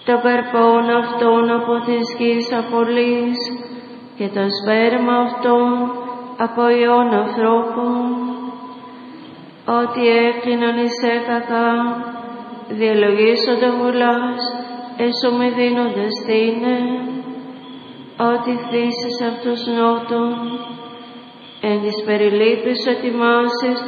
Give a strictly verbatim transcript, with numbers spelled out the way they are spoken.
το καρπόν αυτών από της γης απολύς και το σπέρμα αυτών από ιών ανθρώπων, ότι έκλειναν εις έκακα, διαλογίσονται βουλάς, εσωμη δίνοντες τίνε, ότι θύσεις αυτούς νότων, εν της περιλήπης ετοιμάσεις